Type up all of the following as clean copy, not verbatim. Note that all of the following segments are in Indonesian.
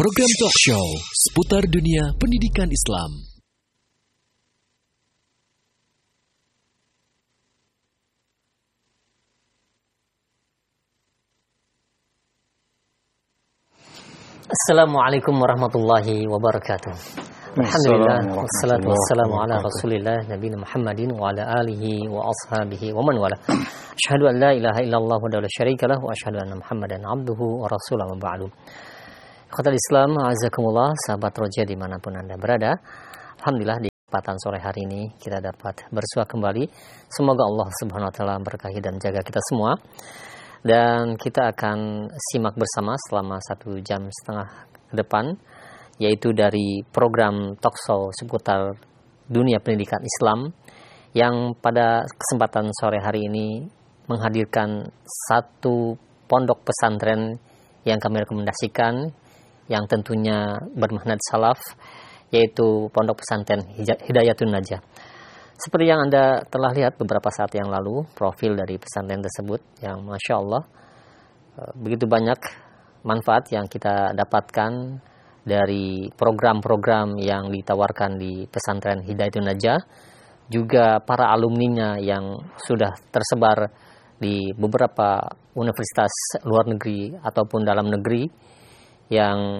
Program talk show seputar dunia pendidikan Islam. Assalamualaikum warahmatullahi wabarakatuh. Alhamdulillah wassalatu wassalamu ala Rasulillah nabiyina Muhammadin wa ala alihi wa ashabihi wa man wala. Asyhadu an la ilaha illallah wa la syarika lahu wa asyhadu anna Muhammadan abduhu wa rasuluhu wa ba'du. Ikhwatal Islam, azakumullah, sahabat roja dimanapun Anda berada. Alhamdulillah di kesempatan sore hari ini kita dapat bersua kembali. Semoga Allah Subhanahu wa taala berkahi dan jaga kita semua. Dan kita akan simak bersama selama 1,5 jam ke depan, yaitu dari program talkshow seputar dunia pendidikan Islam yang pada kesempatan sore hari ini menghadirkan satu pondok pesantren yang kami rekomendasikan, yang tentunya bermanhaj salaf, yaitu pondok pesantren Hidayatun Najah. Seperti yang Anda telah lihat beberapa saat yang lalu, profil dari pesantren tersebut yang Masya Allah begitu banyak manfaat yang kita dapatkan dari program-program yang ditawarkan di pesantren Hidayatun Najah, juga para alumninya yang sudah tersebar di beberapa universitas luar negeri ataupun dalam negeri, yang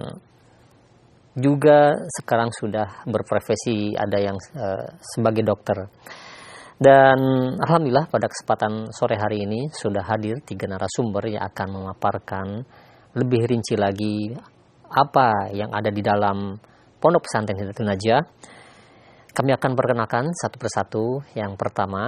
juga sekarang sudah berprofesi, ada yang sebagai dokter. Dan alhamdulillah pada kesempatan sore hari ini sudah hadir 3 narasumber yang akan memaparkan lebih rinci lagi apa yang ada di dalam pondok pesantren Hidayatun Najah. Kami akan perkenalkan satu persatu. Yang pertama,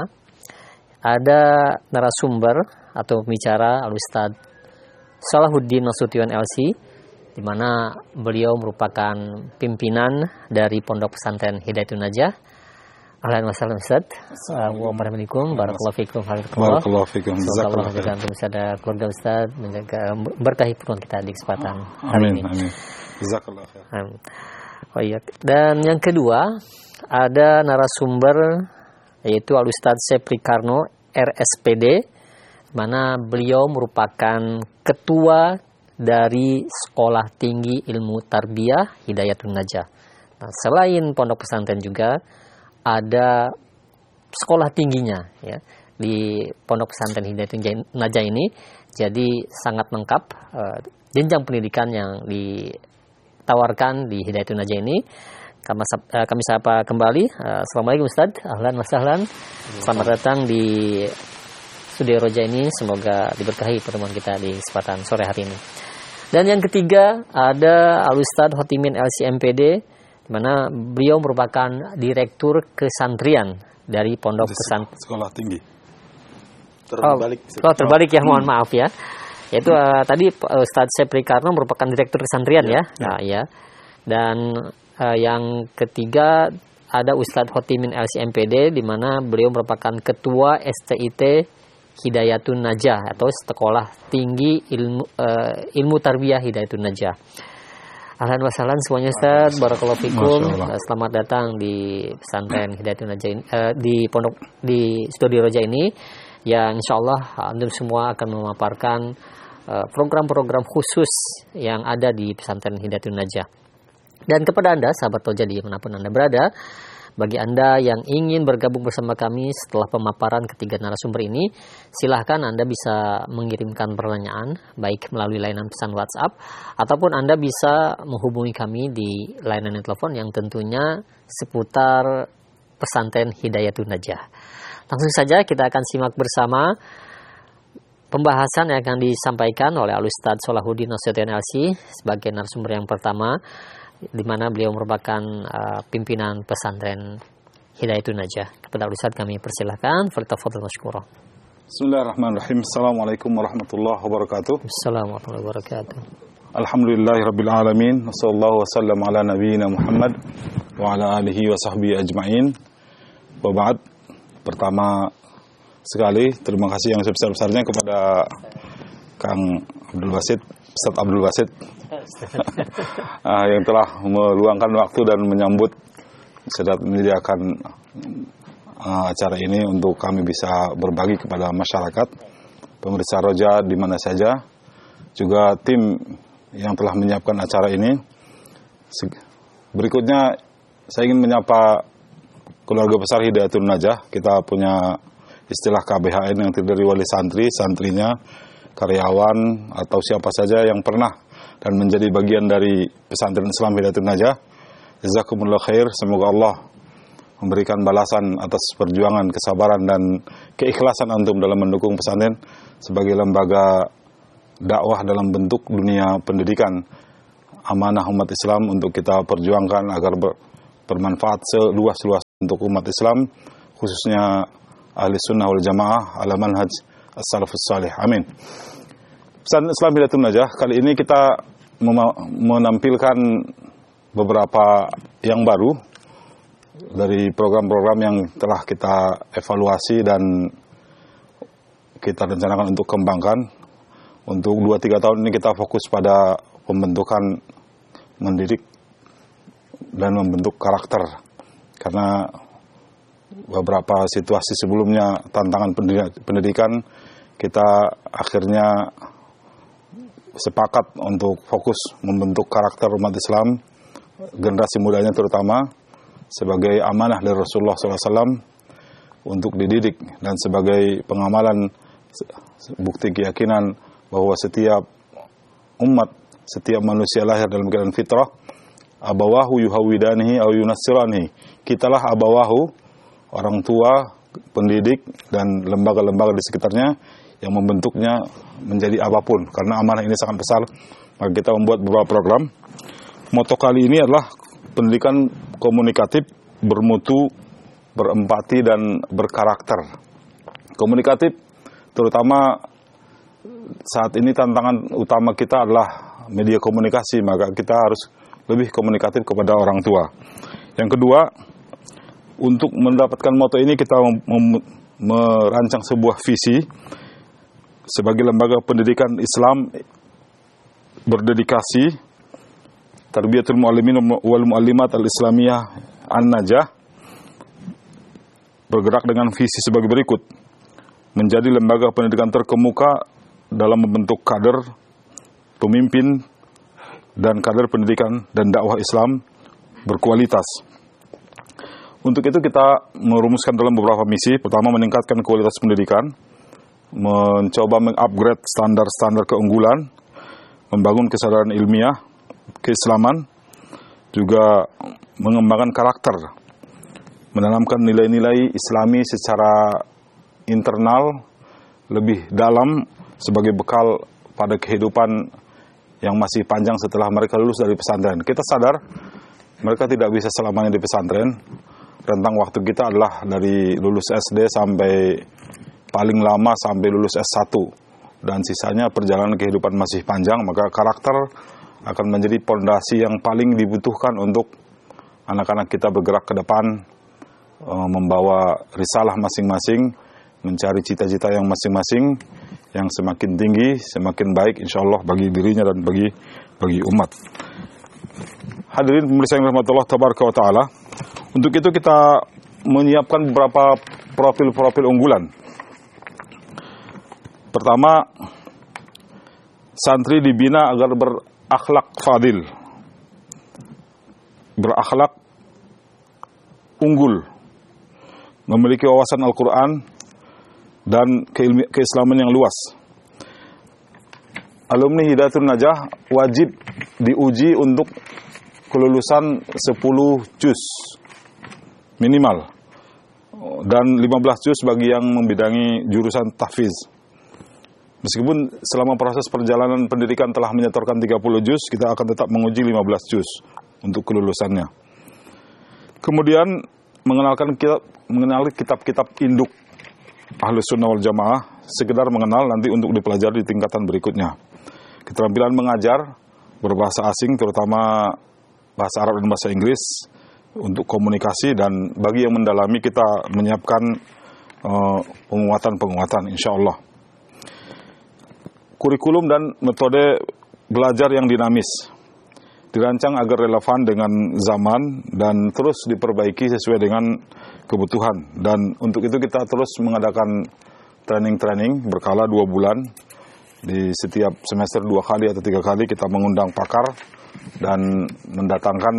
ada narasumber atau pembicara Al-Ustaz Salahuddin Nasution LC, di mana beliau merupakan pimpinan dari pondok pesantren Hidayatun Najah. Ahlan wa sahlan Ustaz. Assalamualaikum warahmatullahi wabarakatuh. Barakallahu fikum. Jazakallahu khairan. Ada keluarga Ustaz menjaga berkahi penuh kita di kesempatan hari ini. Amin. Jazakallahu khairan. Oh iya. Dan yang kedua, ada narasumber yaitu Al-Ustaz Sepri Karno RSPD, di mana beliau merupakan ketua dari Sekolah Tinggi Ilmu Tarbiyah Hidayatun Najah. Nah, selain pondok pesantren juga ada sekolah tingginya ya di pondok pesantren Hidayatun Najah ini. Jadi sangat lengkap jenjang pendidikan yang ditawarkan di Hidayatun Najah ini. Kami sapa kembali. Assalamualaikum Ustaz. Ahlan wa sahlan. Selamat datang di studio Roja ini. Semoga diberkahi pertemuan kita di kesempatan sore hari ini. Dan yang ketiga ada Al-Ustaz Hotimin LCMPD, di mana beliau merupakan direktur kesantrian dari pondok pesantren sekolah tinggi. Terbalik ya, mohon maaf ya. Yaitu tadi Ustaz Sepri Karno merupakan direktur kesantrian ya. Nah, ya. Dan yang ketiga ada Ustaz Hotimin LCMPD, di mana beliau merupakan ketua STIT Hidayatun Najah atau Sekolah Tinggi Ilmu Tarbiyah Hidayatun Najah. Ahlan wa sahlan semuanya Ustaz, barakallahu fikum. Selamat datang di pesantren Hidayatun Najah di pondok di studio Roja ini, yang insyaallah antum semua akan memaparkan program-program khusus yang ada di pesantren Hidayatun Najah. Dan kepada Anda sahabat Roja dimanapun Anda berada, bagi Anda yang ingin bergabung bersama kami setelah pemaparan ketiga narasumber ini, silahkan Anda bisa mengirimkan pertanyaan baik melalui layanan pesan WhatsApp, ataupun Anda bisa menghubungi kami di layanan telepon yang tentunya seputar pesantren Hidayatun Najah. Langsung saja kita akan simak bersama pembahasan yang akan disampaikan oleh Al-Ustaz Salahuddin Nasution LC sebagai narasumber yang pertama, di mana beliau merupakan pimpinan pesantren Hidayatun Najah. Kepada Ustaz kami persilakan, falyatafadhal mashkura. Bismillahirrahmanirrahim. Assalamualaikum warahmatullahi wabarakatuh. Assalamualaikum warahmatullahi wabarakatuh. Alhamdulillahirabbil alamin. Wassallallahu wasallam ala nabiyyina Muhammad wa ala alihi wa sahbihi ajmain. Wa ba'd. Pertama sekali terima kasih yang sebesar-besarnya kepada Kang Abdul Basit, Ustaz Abdul Basit yang telah meluangkan waktu dan menyambut sedang menyediakan acara ini untuk kami bisa berbagi kepada masyarakat, pemirsa Roja di mana saja, juga tim yang telah menyiapkan acara ini. Berikutnya saya ingin menyapa keluarga besar Hidayatul Najah. Kita punya istilah KBHN yang terdiri dari wali santri, santrinya, karyawan, atau siapa saja yang pernah dan menjadi bagian dari pesantren Islam Hidayatul Najah. Jazakumullah khair. Semoga Allah memberikan balasan atas perjuangan, kesabaran, dan keikhlasan antum dalam mendukung pesantren sebagai lembaga dakwah dalam bentuk dunia pendidikan, amanah umat Islam untuk kita perjuangkan agar bermanfaat seluas-luas untuk umat Islam, khususnya ahli sunnah wal jamaah ala manhaj as-salafus salih. Amin. Pesantren Islam Hidayatul Najah kali ini kita menampilkan beberapa yang baru dari program-program yang telah kita evaluasi dan kita rencanakan untuk kembangkan. Untuk 2-3 tahun ini kita fokus pada pembentukan, mendidik dan membentuk karakter. Karena beberapa situasi sebelumnya, tantangan pendidikan, kita akhirnya sepakat untuk fokus membentuk karakter umat Islam, generasi mudanya terutama, sebagai amanah dari Rasulullah SAW untuk dididik dan sebagai pengamalan bukti keyakinan bahwa setiap umat, setiap manusia lahir dalam keadaan fitrah, abawahu yuhawidanihi au yunassiranihi. Kitalah abawahu, orang tua, pendidik, dan lembaga-lembaga di sekitarnya yang membentuknya menjadi apapun. Karena amanah ini sangat besar, maka kita membuat beberapa program. Moto kali ini adalah pendidikan komunikatif, bermutu, berempati, dan berkarakter. Komunikatif, terutama saat ini tantangan utama kita adalah media komunikasi, maka kita harus lebih komunikatif kepada orang tua. Yang kedua, untuk mendapatkan moto ini kita merancang sebuah visi sebagai lembaga pendidikan Islam berdedikasi Tarbiyatul Muallimin wal Muallimat Al-Islamiyah An-Najah, bergerak dengan visi sebagai berikut: menjadi lembaga pendidikan terkemuka dalam membentuk kader, pemimpin, dan kader pendidikan dan dakwah Islam berkualitas. Untuk itu kita merumuskan dalam beberapa misi. Pertama, meningkatkan kualitas pendidikan, mencoba mengupgrade standar-standar keunggulan, membangun kesadaran ilmiah, keislaman, juga mengembangkan karakter, menanamkan nilai-nilai Islami secara internal lebih dalam sebagai bekal pada kehidupan yang masih panjang setelah mereka lulus dari pesantren. Kita sadar mereka tidak bisa selamanya di pesantren. Rentang waktu kita adalah dari lulus SD sampai paling lama sampai lulus S1. Dan sisanya perjalanan kehidupan masih panjang, maka karakter akan menjadi pondasi yang paling dibutuhkan untuk anak-anak kita bergerak ke depan, membawa risalah masing-masing, mencari cita-cita yang masing-masing, yang semakin tinggi, semakin baik insya Allah bagi dirinya dan bagi umat. Hadirin pemirsa yang rahmatullah tabaraka wa ta'ala, untuk itu kita menyiapkan beberapa profil-profil unggulan. Pertama, santri dibina agar berakhlak fadil, berakhlak unggul, memiliki wawasan Al-Quran dan keislaman yang luas. Alumni Hidayatul Najah wajib diuji untuk kelulusan 10 juz minimal dan 15 juz bagi yang membidangi jurusan tahfiz. Meskipun selama proses perjalanan pendidikan telah menyetorkan 30 juz, kita akan tetap menguji 15 juz untuk kelulusannya. Kemudian mengenali kitab-kitab induk Ahlus Sunnah wal Jamaah, sekedar mengenal, nanti untuk dipelajari di tingkatan berikutnya. Keterampilan mengajar berbahasa asing, terutama bahasa Arab dan bahasa Inggris, untuk komunikasi, dan bagi yang mendalami kita menyiapkan penguatan insya Allah. Kurikulum dan metode belajar yang dinamis dirancang agar relevan dengan zaman dan terus diperbaiki sesuai dengan kebutuhan. Dan untuk itu kita terus mengadakan training-training berkala 2 bulan. Di setiap semester 2 kali atau 3 kali kita mengundang pakar dan mendatangkan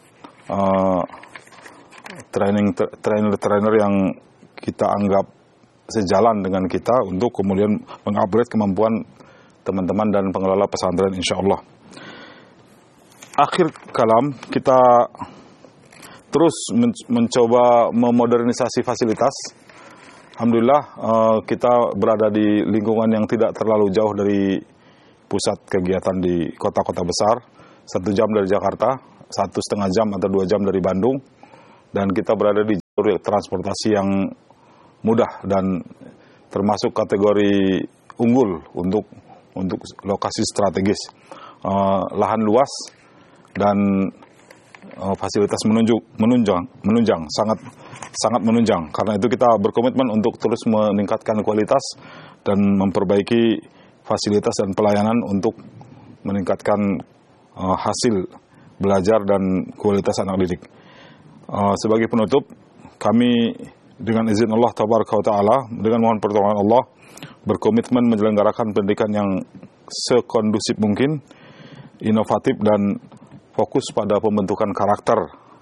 trainer yang kita anggap sejalan dengan kita untuk kemudian mengupgrade kemampuan teman-teman dan pengelola pesantren insya Allah. Akhir kalam, kita terus mencoba memodernisasi fasilitas. Alhamdulillah kita berada di lingkungan yang tidak terlalu jauh dari pusat kegiatan di kota-kota besar, 1 jam dari Jakarta, 1,5 jam atau 2 jam dari Bandung, dan kita berada di jalur transportasi yang mudah dan termasuk kategori unggul untuk lokasi strategis, lahan luas dan fasilitas menunjang, sangat menunjang. Karena itu kita berkomitmen untuk terus meningkatkan kualitas dan memperbaiki fasilitas dan pelayanan untuk meningkatkan hasil belajar dan kualitas anak didik. Sebagai penutup, kami dengan izin Allah Tabaraka wa Ta'ala, dengan mohon pertolongan Allah, berkomitmen menyelenggarakan pendidikan yang sekondusif mungkin, inovatif dan fokus pada pembentukan karakter.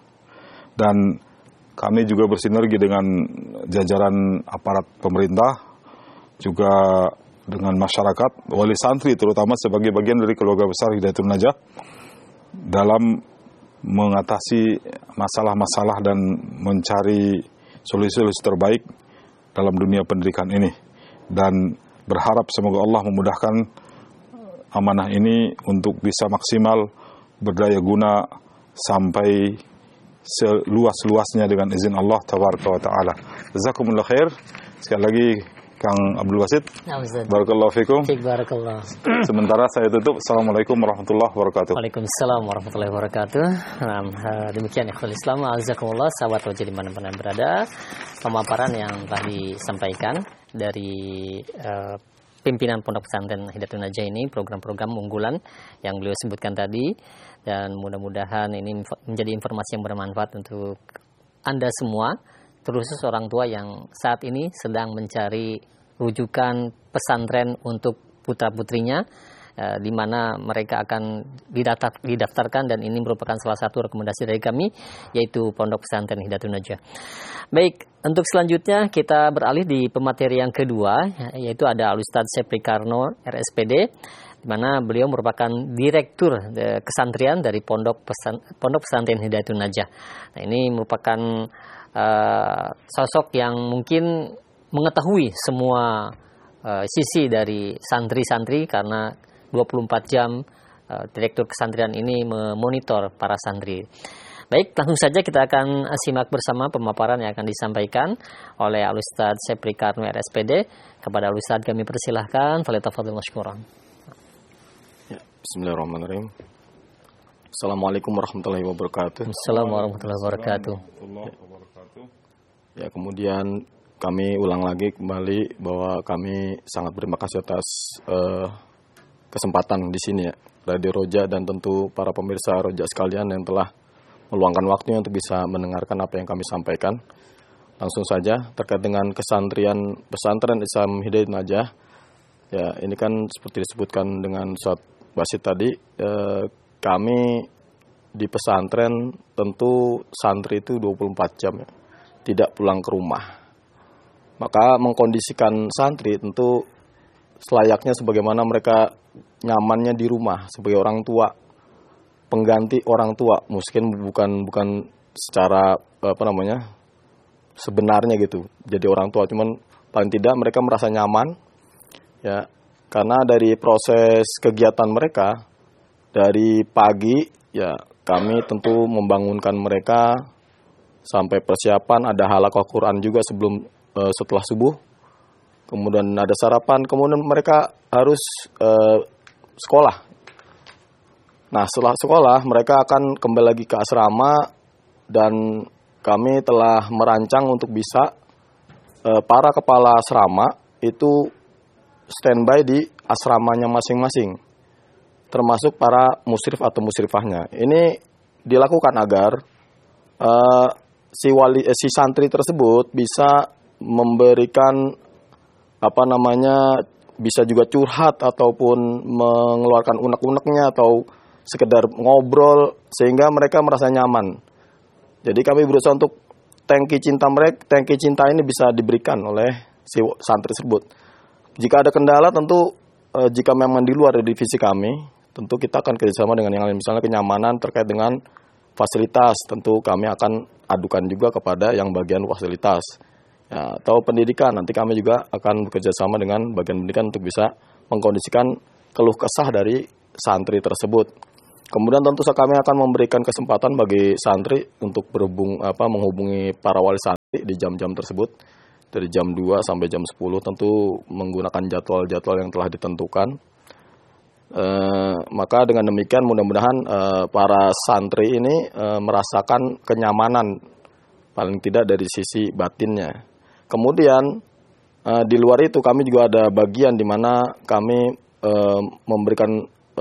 Dan kami juga bersinergi dengan jajaran aparat pemerintah, juga dengan masyarakat, wali santri terutama sebagai bagian dari keluarga besar Hidayatul Najah dalam mengatasi masalah-masalah dan mencari solusi-solusi terbaik dalam dunia pendidikan ini, dan berharap semoga Allah memudahkan amanah ini untuk bisa maksimal berdaya guna sampai seluas-luasnya dengan izin Allah Tabaraka wa Ta'ala. Jazakumullah khair. Sekali lagi Kang Abdul Basit, barakallahu fikum. Barakallah. Sementara saya tutup. Assalamualaikum warahmatullahi wabarakatuh. Waalaikumsalam warahmatullahi wabarakatuh. Demikian ikhwal Islam, azakumullah, sahabat wajib dimana-mana berada, pemaparan yang telah disampaikan dari pimpinan Pondok Pesantren Hidayatul Najah ini, program-program unggulan yang beliau sebutkan tadi, dan mudah-mudahan ini menjadi informasi yang bermanfaat untuk Anda semua, terkhusus orang tua yang saat ini sedang mencari rujukan pesantren untuk putra-putrinya, di mana mereka akan didaftarkan, dan ini merupakan salah satu rekomendasi dari kami, yaitu Pondok Pesantren Hidayatul Najah. Baik, untuk selanjutnya kita beralih di pemateri yang kedua, yaitu ada Al-Ustadz Sepri Karno, RSPD, di mana beliau merupakan direktur kesantrian dari Pondok Pesantren Hidayatul Najah. Nah, ini merupakan sosok yang mungkin mengetahui semua sisi dari santri-santri, karena 24 jam direktur kesantrian ini memonitor para santri. Baik, langsung saja kita akan simak bersama pemaparan yang akan disampaikan oleh Al-Ustadz Sepri Karno, RSPD. Kepada Al-Ustadz kami persilahkan, falyatafadhal mashkuran. Ya, bismillahirrahmanirrahim. Assalamualaikum warahmatullahi wabarakatuh. Assalamualaikum warahmatullahi wabarakatuh. Ya, kemudian kami ulang lagi kembali bahwa kami sangat berterima kasih atas kesempatan di sini ya, Radio Roja, dan tentu para pemirsa Roja sekalian yang telah meluangkan waktunya untuk bisa mendengarkan apa yang kami sampaikan. Langsung saja terkait dengan kesantrian pesantren Islam Hidayatul Najah. Ya, ini kan seperti disebutkan dengan Ustaz Basit tadi, kami di pesantren tentu santri itu 24 jam ya, tidak pulang ke rumah. Maka mengkondisikan santri tentu selayaknya sebagaimana mereka nyamannya di rumah sebagai orang tua, pengganti orang tua, mungkin bukan secara sebenarnya gitu jadi orang tua, cuman paling tidak mereka merasa nyaman ya, karena dari proses kegiatan mereka dari pagi ya, kami tentu membangunkan mereka sampai persiapan, ada halaqah Quran juga setelah subuh, kemudian ada sarapan, kemudian mereka harus sekolah. Nah, setelah sekolah mereka akan kembali lagi ke asrama, dan kami telah merancang untuk bisa para kepala asrama itu standby di asramanya masing-masing, termasuk para musyrif atau musyrifahnya. Ini dilakukan agar si santri tersebut bisa memberikan bisa juga curhat ataupun mengeluarkan unek-uneknya atau sekedar ngobrol sehingga mereka merasa nyaman. Jadi kami berusaha untuk tangki cinta ini bisa diberikan oleh si santri tersebut. Jika ada kendala tentu jika memang di luar dari divisi kami, tentu kita akan kerjasama dengan yang lain. Misalnya kenyamanan terkait dengan fasilitas, tentu kami akan adukan juga kepada yang bagian fasilitas. Ya, atau pendidikan, nanti kami juga akan bekerjasama dengan bagian pendidikan untuk bisa mengkondisikan keluh kesah dari santri tersebut. Kemudian tentu kami akan memberikan kesempatan bagi santri untuk menghubungi para wali santri di jam-jam tersebut. Dari jam 2 sampai jam 10 tentu menggunakan jadwal-jadwal yang telah ditentukan. Maka dengan demikian mudah-mudahan para santri ini merasakan kenyamanan paling tidak dari sisi batinnya. Kemudian di luar itu kami juga ada bagian di mana kami memberikan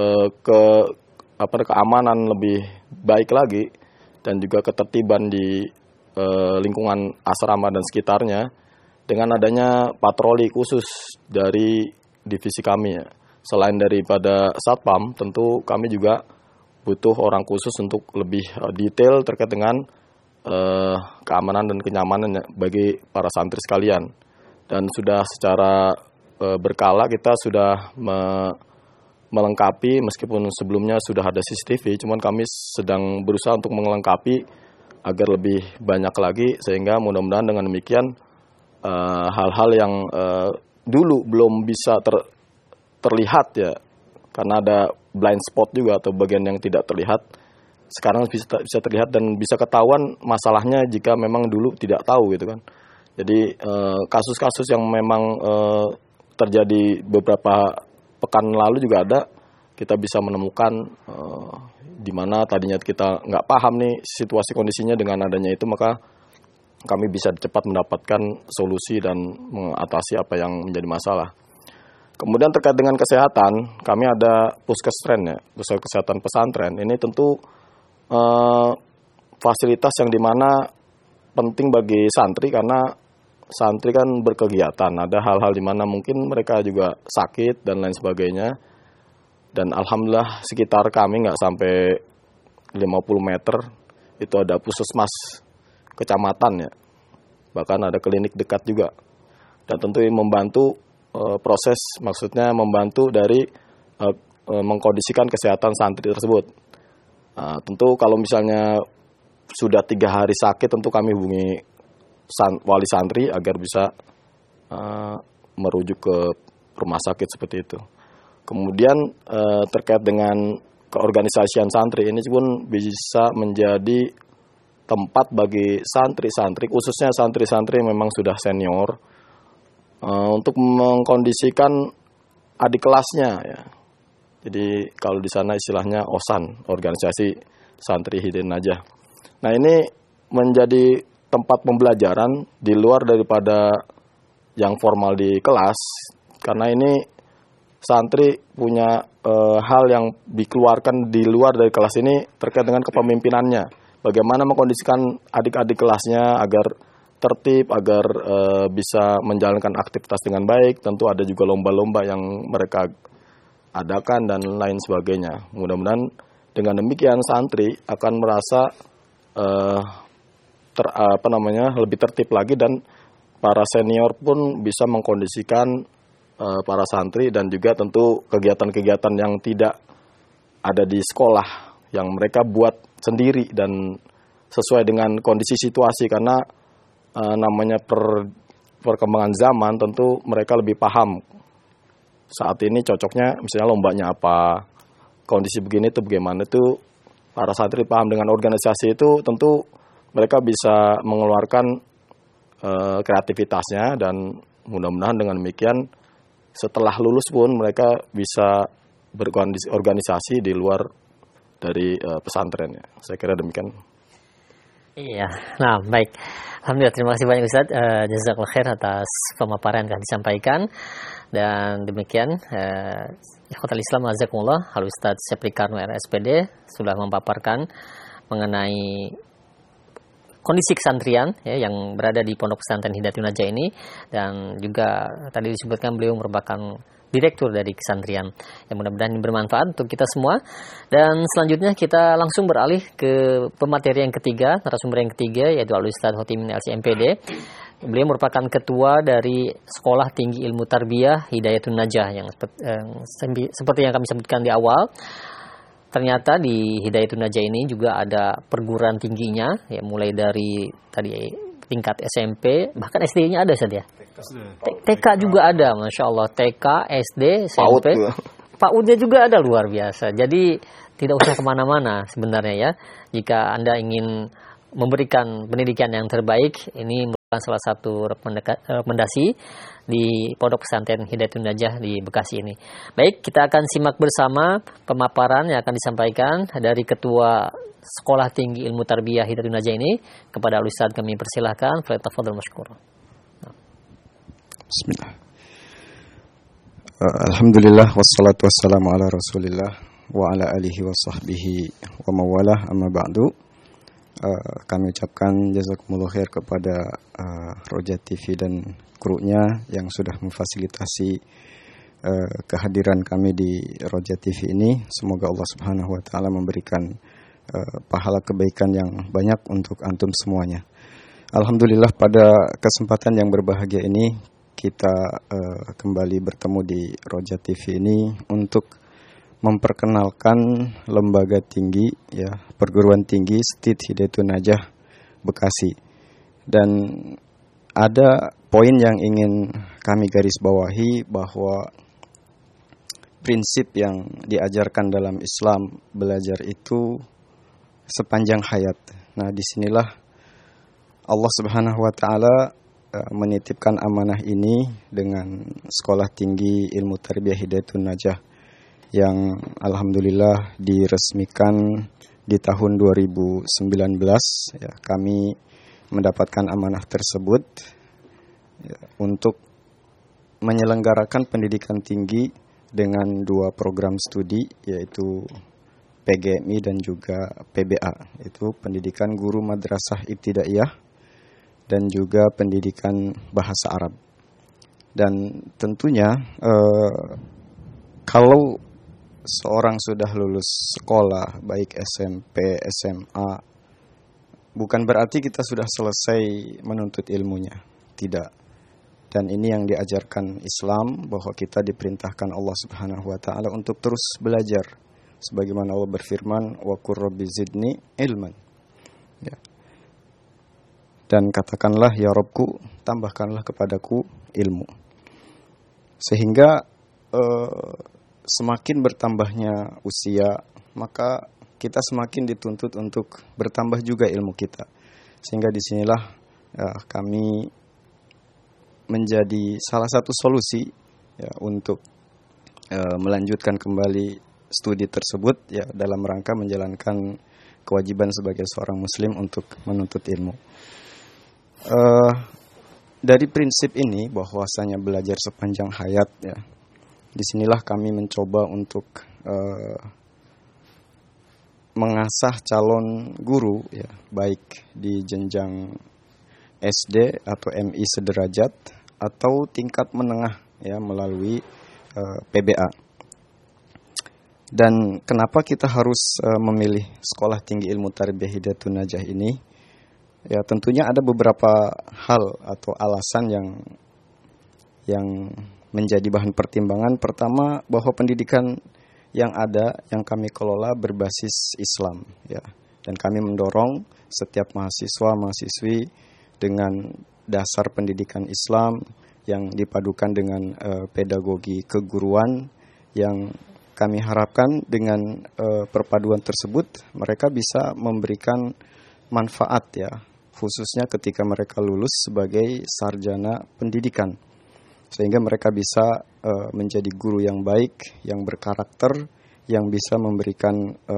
keamanan lebih baik lagi dan juga ketertiban di lingkungan asrama dan sekitarnya dengan adanya patroli khusus dari divisi kami ya. Selain daripada satpam, tentu kami juga butuh orang khusus untuk lebih detail terkait dengan keamanan dan kenyamanan bagi para santri sekalian. Dan sudah secara berkala kita sudah melengkapi, meskipun sebelumnya sudah ada CCTV, cuman kami sedang berusaha untuk melengkapi agar lebih banyak lagi, sehingga mudah-mudahan dengan demikian hal-hal yang dulu belum bisa terlihat ya, karena ada blind spot juga atau bagian yang tidak terlihat, sekarang bisa terlihat dan bisa ketahuan masalahnya jika memang dulu tidak tahu gitu kan. Jadi kasus-kasus yang memang terjadi beberapa pekan lalu juga ada, kita bisa menemukan di mana tadinya kita nggak paham nih situasi kondisinya, dengan adanya itu maka kami bisa cepat mendapatkan solusi dan mengatasi apa yang menjadi masalah. Kemudian terkait dengan kesehatan, kami ada puskesren ya, pusat kesehatan pesantren. Ini tentu fasilitas yang dimana penting bagi santri, karena santri kan berkegiatan. Ada hal-hal dimana mungkin mereka juga sakit dan lain sebagainya. Dan alhamdulillah sekitar kami nggak sampai 50 meter itu ada puskesmas kecamatan ya, bahkan ada klinik dekat juga, dan tentu ini membantu proses, maksudnya membantu dari mengkondisikan kesehatan santri tersebut. Tentu kalau misalnya sudah 3 hari sakit, tentu kami hubungi wali santri agar bisa merujuk ke rumah sakit seperti itu. Kemudian terkait dengan keorganisasian santri, ini pun bisa menjadi tempat bagi santri-santri, khususnya santri-santri yang memang sudah senior, untuk mengkondisikan adik kelasnya ya. Jadi kalau di sana istilahnya OSAN, organisasi santri Hidayah Najah. Nah, ini menjadi tempat pembelajaran di luar daripada yang formal di kelas, karena ini santri punya hal yang dikeluarkan di luar dari kelas ini terkait dengan kepemimpinannya. Bagaimana mengkondisikan adik-adik kelasnya agar tertib, agar bisa menjalankan aktivitas dengan baik. Tentu ada juga lomba-lomba yang mereka adakan dan lain sebagainya. Mudah-mudahan dengan demikian santri akan merasa lebih tertib lagi, dan para senior pun bisa mengkondisikan para santri, dan juga tentu kegiatan-kegiatan yang tidak ada di sekolah yang mereka buat sendiri dan sesuai dengan kondisi situasi, karena namanya perkembangan zaman, tentu mereka lebih paham saat ini cocoknya misalnya lombanya apa, kondisi begini itu bagaimana. Itu para santri paham dengan organisasi itu, tentu mereka bisa mengeluarkan kreativitasnya, dan mudah-mudahan dengan demikian setelah lulus pun mereka bisa berorganisasi di luar dari pesantren ya. Saya kira demikian. Iya, nah baik. Alhamdulillah, terima kasih banyak Ustaz. Jazakallah khair atas pemaparan yang disampaikan. Dan demikian, Ikhwatul Islam Azakumullah, Al Ustaz Syafri Karno RSPD sudah memaparkan mengenai kondisi kesantrian ya, yang berada di Pondok Pesantren Hidayatul Najah ini, dan juga tadi disebutkan beliau merupakan direktur dari Kesantrian. Yang mudah-mudahan ini bermanfaat untuk kita semua. Dan selanjutnya kita langsung beralih ke pemateri yang ketiga, narasumber yang ketiga, yaitu Al-Ustaz Hotimin LCMPD. Beliau merupakan ketua dari Sekolah Tinggi Ilmu Tarbiyah Hidayatun Najah yang seperti yang kami sebutkan di awal. Ternyata di Hidayatun Najah ini juga ada perguruan tingginya, ya, mulai dari tadi tingkat SMP, bahkan SD-nya ada saja. TK juga ada, Masya Allah. TK, SD, SMP, PAUD-nya juga ada, luar biasa. Jadi tidak usah kemana-mana sebenarnya ya. Jika Anda ingin memberikan pendidikan yang terbaik, ini merupakan salah satu rekomendasi di Pondok Pesantren Hidayatun Najah di Bekasi ini. Baik, kita akan simak bersama pemaparan yang akan disampaikan dari Ketua Sekolah Tinggi Ilmu Tarbiyah Hidayatun Najah ini kepada Al-Ustaz. Kami persilahkan. Falyatafadhal mashkur. Bismillah. Alhamdulillah wassalatu wassalamu ala Rasulillah wa ala alihi wa sahbihi wa mawalah, amma ba'du. Kami ucapkan jazakumullah khair kepada Roja TV dan krunya yang sudah memfasilitasi kehadiran kami di Roja TV ini. Semoga Allah Subhanahu wa taala memberikan pahala kebaikan yang banyak untuk antum semuanya. Alhamdulillah, pada kesempatan yang berbahagia ini kita kembali bertemu di Roja TV ini untuk memperkenalkan lembaga tinggi, ya, perguruan tinggi STID Hidayatun Najah Bekasi. Dan ada poin yang ingin kami garis bawahi, bahwa prinsip yang diajarkan dalam Islam, belajar itu sepanjang hayat. Nah, disinilah Allah Subhanahu wa taala menitipkan amanah ini dengan Sekolah Tinggi Ilmu Tarbiyah Hidayatun Najah yang alhamdulillah diresmikan di tahun 2019. Ya, kami mendapatkan amanah tersebut, ya, untuk menyelenggarakan pendidikan tinggi dengan 2 program studi, yaitu PGMI dan juga PBA, itu pendidikan guru madrasah ibtidaiyah dan juga pendidikan bahasa Arab. Dan tentunya kalau seorang sudah lulus sekolah, baik SMP, SMA, bukan berarti kita sudah selesai menuntut ilmunya. Tidak. Dan ini yang diajarkan Islam, bahwa kita diperintahkan Allah Subhanahu wa taala untuk terus belajar. Sebagaimana Allah berfirman, "Wa qur rabbi zidni ilman." Ya. Dan katakanlah, ya Rabbku, tambahkanlah kepadaku ilmu. Sehingga semakin bertambahnya usia, maka kita semakin dituntut untuk bertambah juga ilmu kita. Sehingga disinilah kami menjadi salah satu solusi, ya, untuk melanjutkan kembali studi tersebut, ya, dalam rangka menjalankan kewajiban sebagai seorang muslim untuk menuntut ilmu. Dari prinsip ini, bahwasanya belajar sepanjang hayat, ya, disinilah kami mencoba untuk mengasah calon guru, ya, baik di jenjang SD atau MI sederajat atau tingkat menengah, ya, melalui PBA. Dan kenapa kita harus memilih Sekolah Tinggi Ilmu Tarbiyah Hidayatun Najah ini? Ya, tentunya ada beberapa hal atau alasan yang menjadi bahan pertimbangan. Pertama, bahwa pendidikan yang ada, yang kami kelola, berbasis Islam, ya. Dan kami mendorong setiap mahasiswa-mahasiswi dengan dasar pendidikan Islam yang dipadukan dengan pedagogi keguruan, yang kami harapkan dengan perpaduan tersebut mereka bisa memberikan manfaat, ya, khususnya ketika mereka lulus sebagai sarjana pendidikan, sehingga mereka bisa menjadi guru yang baik, yang berkarakter, yang bisa memberikan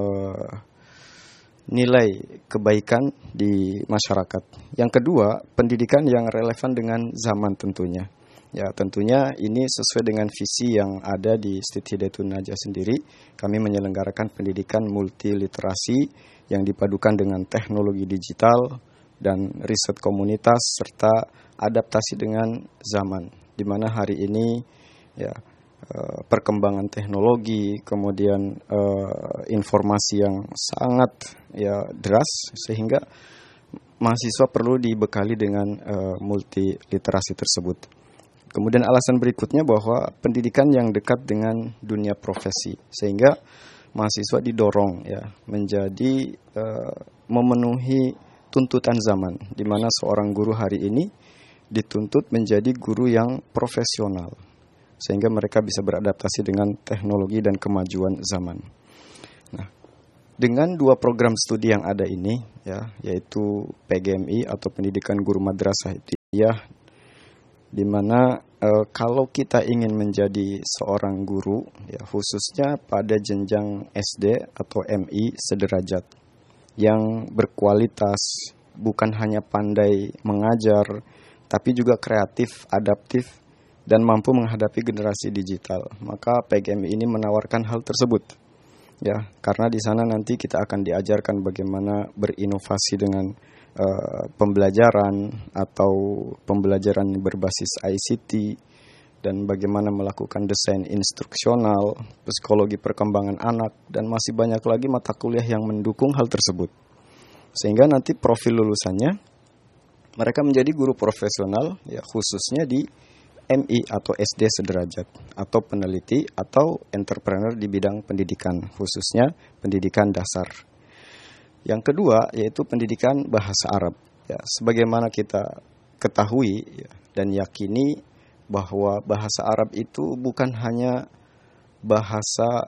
nilai kebaikan di masyarakat. Yang kedua, pendidikan yang relevan dengan zaman tentunya. Ya, tentunya ini sesuai dengan visi yang ada di STID Hidayatun Najah sendiri. Kami menyelenggarakan pendidikan multiliterasi yang dipadukan dengan teknologi digital dan riset komunitas serta adaptasi dengan zaman. Di mana hari ini, ya, perkembangan teknologi, kemudian informasi yang sangat ya deras, sehingga mahasiswa perlu dibekali dengan multiliterasi tersebut. Kemudian alasan berikutnya bahwa pendidikan yang dekat dengan dunia profesi, sehingga mahasiswa didorong ya menjadi memenuhi tuntutan zaman, di mana seorang guru hari ini dituntut menjadi guru yang profesional, sehingga mereka bisa beradaptasi dengan teknologi dan kemajuan zaman. Nah, dengan 2 program studi yang ada ini, ya, yaitu PGMI atau Pendidikan Guru Madrasah Ibtidaiyah, di mana kalau kita ingin menjadi seorang guru, ya, khususnya pada jenjang SD atau MI sederajat, yang berkualitas, bukan hanya pandai mengajar, tapi juga kreatif, adaptif, dan mampu menghadapi generasi digital. Maka PGMI ini menawarkan hal tersebut. Ya, karena di sana nanti kita akan diajarkan bagaimana berinovasi dengan pembelajaran atau pembelajaran berbasis ICT, dan bagaimana melakukan desain instruksional, psikologi perkembangan anak, dan masih banyak lagi mata kuliah yang mendukung hal tersebut. Sehingga nanti profil lulusannya, mereka menjadi guru profesional, ya, khususnya di MI atau SD sederajat, atau peneliti atau entrepreneur di bidang pendidikan, khususnya pendidikan dasar. Yang kedua yaitu pendidikan bahasa Arab. Ya, sebagaimana kita ketahui ya, dan yakini bahwa bahasa Arab itu bukan hanya bahasa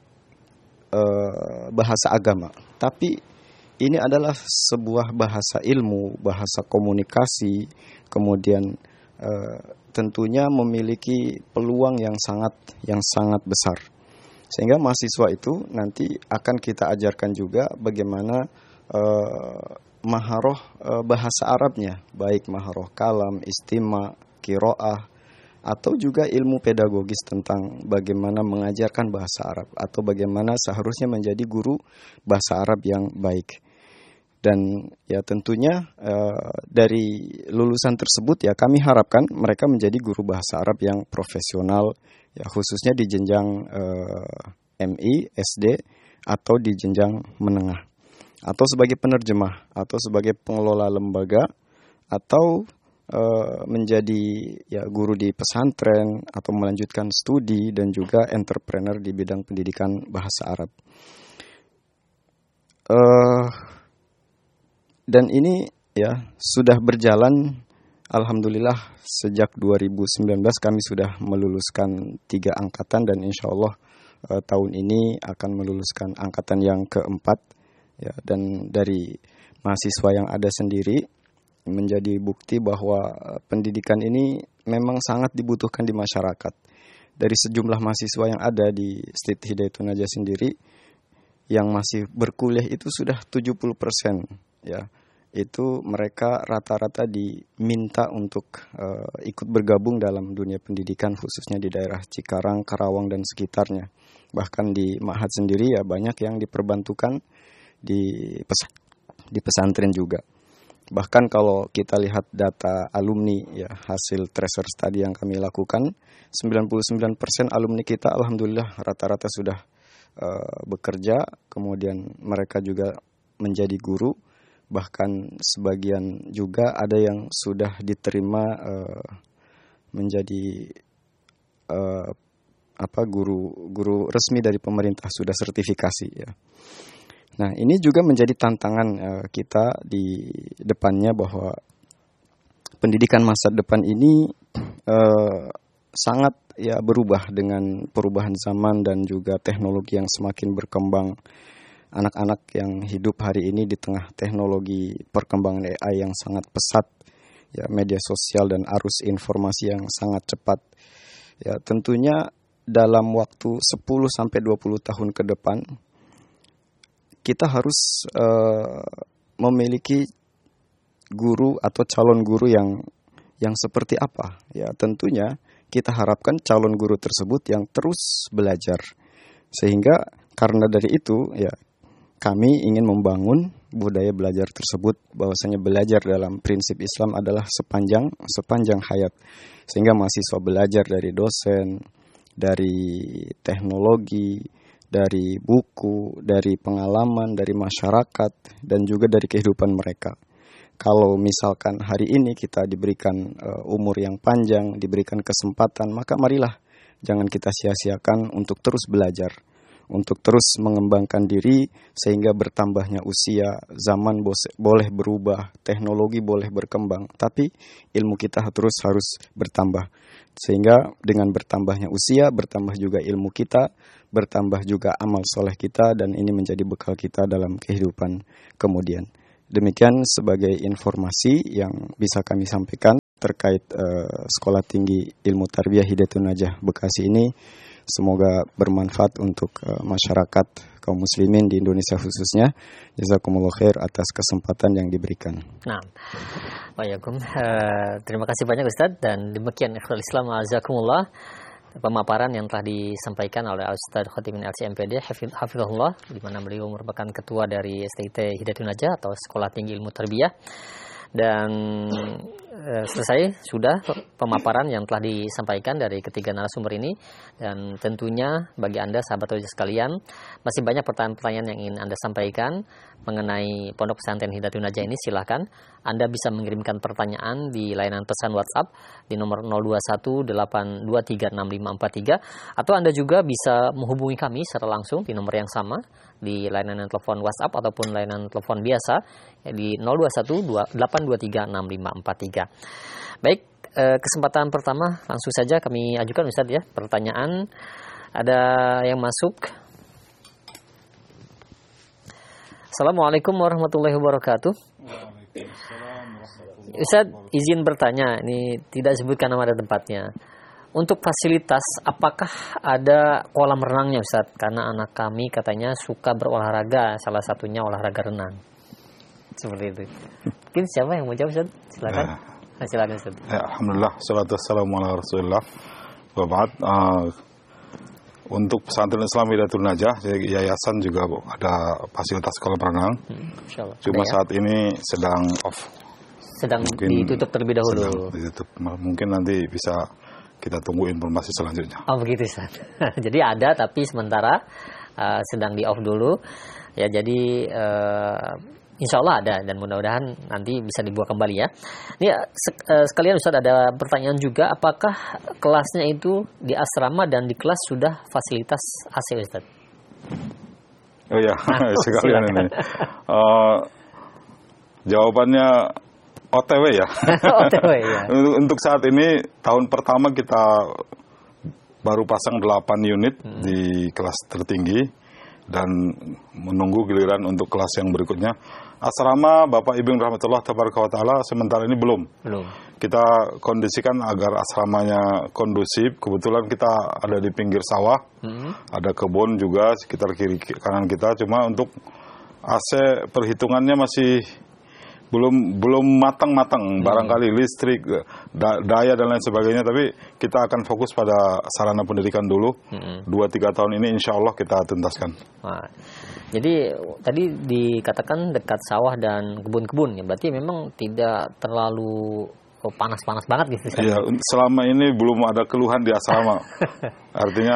agama, tapi ini adalah sebuah bahasa ilmu, bahasa komunikasi, kemudian tentunya memiliki peluang yang sangat besar. Sehingga mahasiswa itu nanti akan kita ajarkan juga bagaimana maharoh bahasa Arabnya, baik maharoh kalam, istima, qiraah, atau juga ilmu pedagogis tentang bagaimana mengajarkan bahasa Arab, atau bagaimana seharusnya menjadi guru bahasa Arab yang baik. Dan ya tentunya dari lulusan tersebut ya kami harapkan mereka menjadi guru bahasa Arab yang profesional, ya khususnya di jenjang MI, SD, atau di jenjang menengah, atau sebagai penerjemah, atau sebagai pengelola lembaga, atau menjadi ya guru di pesantren, atau melanjutkan studi, dan juga entrepreneur di bidang pendidikan bahasa Arab. Dan ini ya sudah berjalan, alhamdulillah sejak 2019 kami sudah meluluskan 3 angkatan, dan insya Allah tahun ini akan meluluskan angkatan yang keempat. Ya, dan dari mahasiswa yang ada sendiri menjadi bukti bahwa pendidikan ini memang sangat dibutuhkan di masyarakat. Dari sejumlah mahasiswa yang ada di Siti Hidayatun Najah sendiri, yang masih berkuliah itu sudah 70%, ya. Itu mereka rata-rata diminta untuk ikut bergabung dalam dunia pendidikan, khususnya di daerah Cikarang, Karawang, dan sekitarnya. Bahkan di Ma'had sendiri ya banyak yang diperbantukan di pesantren juga. Bahkan kalau kita lihat data alumni ya, hasil tracer study yang kami lakukan, 99% alumni kita alhamdulillah rata-rata sudah bekerja, kemudian mereka juga menjadi guru, bahkan sebagian juga ada yang sudah diterima menjadi guru resmi dari pemerintah, sudah sertifikasi ya. Nah, ini juga menjadi tantangan kita di depannya, bahwa pendidikan masa depan ini sangat ya berubah dengan perubahan zaman dan juga teknologi yang semakin berkembang. Anak-anak yang hidup hari ini di tengah teknologi perkembangan AI yang sangat pesat, ya, media sosial dan arus informasi yang sangat cepat. Ya, tentunya dalam waktu 10 sampai 20 tahun ke depan kita harus memiliki guru atau calon guru yang seperti apa. Ya, tentunya kita harapkan calon guru tersebut yang terus belajar. Sehingga karena dari itu ya kami ingin membangun budaya belajar tersebut, bahwasanya belajar dalam prinsip Islam adalah sepanjang hayat. Sehingga mahasiswa belajar dari dosen, dari teknologi, dari buku, dari pengalaman, dari masyarakat, dan juga dari kehidupan mereka. Kalau misalkan hari ini kita diberikan umur yang panjang, diberikan kesempatan, maka marilah jangan kita sia-siakan untuk terus belajar, untuk terus mengembangkan diri sehingga bertambahnya usia, zaman boleh berubah, teknologi boleh berkembang, tapi ilmu kita terus harus bertambah. Sehingga dengan bertambahnya usia, bertambah juga ilmu kita, bertambah juga amal soleh kita, dan ini menjadi bekal kita dalam kehidupan kemudian. Demikian sebagai informasi yang bisa kami sampaikan terkait Sekolah Tinggi Ilmu Tarbiyah Hidayatul Najah Bekasi ini. Semoga bermanfaat untuk masyarakat kaum muslimin di Indonesia khususnya. Jazakumullah khair atas kesempatan yang diberikan. Nah, terima kasih banyak Ustaz, dan demikian ikhwal Islam azakumullah pemaparan yang telah disampaikan oleh Ustaz Khotimin LCMPD Hafizahullah, di mana beliau merupakan ketua dari STIT Hidayatul Najah atau Sekolah Tinggi Ilmu Tarbiyah. Dan selesai sudah pemaparan yang telah disampaikan dari ketiga narasumber ini. Dan tentunya bagi Anda sahabat Roja sekalian, masih banyak pertanyaan-pertanyaan yang ingin Anda sampaikan mengenai Pondok Pesantren Hidayatul Najah ini. Silahkan Anda bisa mengirimkan pertanyaan di layanan pesan WhatsApp di nomor 0218236543, atau Anda juga bisa menghubungi kami secara langsung di nomor yang sama di layanan telepon WhatsApp ataupun layanan telepon biasa di 0218236543. Baik, kesempatan pertama langsung saja kami ajukan Ustaz ya, pertanyaan ada yang masuk. Assalamualaikum warahmatullahi wabarakatuh. Ustaz, izin bertanya, ini tidak sebutkan nama dan tempatnya. Untuk fasilitas, apakah ada kolam renangnya Ustaz? Karena anak kami katanya suka berolahraga, salah satunya olahraga renang. Seperti itu. Mungkin siapa yang mau jawab Ustaz? Silakan. Silakan Ustaz. Ya, alhamdulillah, salatu wassalamu ala Rasulillah. Wa ba'd. Untuk pesantren Islam Hidayatul Najah, yayasan juga ada fasilitas kolam renang. Cuma saat ini sedang off. Sedang ditutup terlebih dahulu. Ditutup. Mungkin nanti bisa kita tunggu informasi selanjutnya. Oh begitu Ustaz. Jadi ada tapi sementara sedang di off dulu. Ya jadi insya Allah ada, dan mudah-mudahan nanti bisa dibuat kembali ya. Ini sekalian Ustaz ada pertanyaan juga, apakah kelasnya itu di asrama dan di kelas sudah fasilitas AC Ustaz? Oh ya, sekalian ini. Jawabannya OTW ya. OTW ya. Untuk saat ini tahun pertama kita baru pasang 8 unit di kelas tertinggi dan menunggu giliran untuk kelas yang berikutnya. Asrama Bapak Ibu rahmatullah taala sementara ini belum. Kita kondisikan agar asramanya kondusif. Kebetulan kita ada di pinggir sawah. Ada kebun juga sekitar kiri kanan kita. Cuma untuk AC perhitungannya masih belum matang-matang, barangkali listrik, daya dan lain sebagainya, tapi kita akan fokus pada sarana pendidikan dulu. 2-3 tahun ini insya Allah kita tuntaskan. Nah, jadi tadi dikatakan dekat sawah dan kebun-kebun, ya berarti memang tidak terlalu panas-panas banget gitu. Iya, selama ini belum ada keluhan di asrama. Artinya